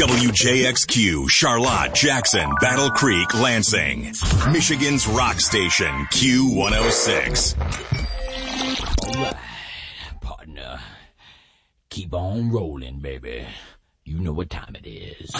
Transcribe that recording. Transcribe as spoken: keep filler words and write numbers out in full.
W J X Q, Charlotte, Jackson, Battle Creek, Lansing. Michigan's rock station, Q one oh six. All right, partner. Keep on rolling, baby. You know what time it is.